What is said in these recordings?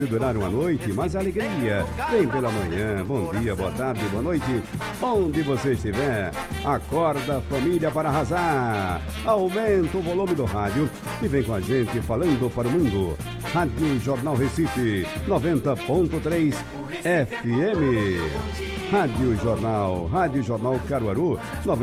Durar uma noite, mas a alegria vem pela manhã. Bom dia, boa tarde, boa noite. Onde você estiver, acorda família para arrasar. Aumenta o volume do rádio e vem com a gente falando para o mundo. Rádio Jornal Recife 90.3 FM. Rádio Jornal Caruaru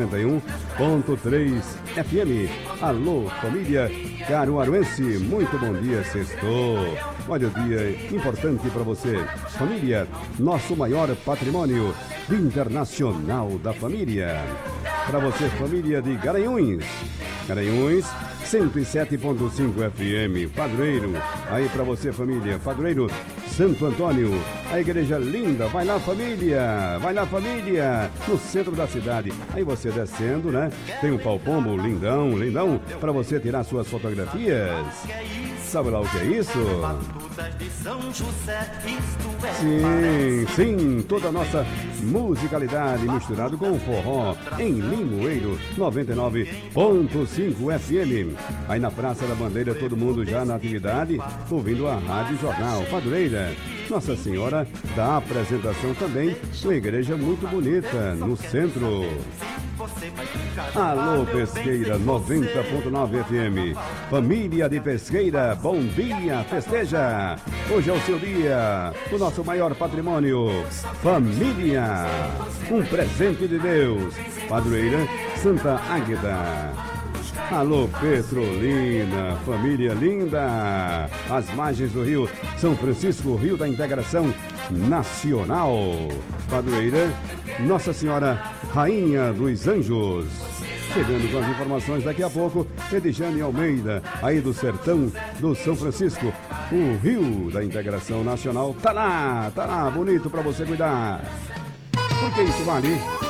91.3 FM. Alô, família caruaruense, muito bom dia, sextou. Olha o dia importante para você. Família, nosso maior patrimônio internacional da família. Para você, família de Garanhuns. Garanhuns 107.5 FM, Padroeiro. Aí para você, família, Padroeiro Santo Antônio, a igreja linda. Vai lá, família, no centro da cidade. Aí você descendo, né? Tem um pau-pombo lindão, para você tirar suas fotografias. Sabe lá o que é isso? Sim, toda a nossa musicalidade misturado com o forró em Limoeiro 99.5 FM. Aí na Praça da Bandeira, todo mundo já na atividade, ouvindo a Rádio Jornal Padroeira. Nossa Senhora da Apresentação também, uma igreja muito bonita no centro. Alô, Pesqueira 90.9 FM. Família de Pesqueira, bom dia, festeja. Hoje é o seu dia, o nosso maior patrimônio, família. Um presente de Deus. Padroeira Santa Águeda. Alô, Petrolina, família linda. As margens do Rio São Francisco, Rio da Integração Nacional. Padroeira Nossa Senhora Rainha dos Anjos. Chegando com as informações daqui a pouco, Edjane Almeida, aí do sertão do São Francisco. O Rio da Integração Nacional tá lá, bonito pra você cuidar. Porque isso vale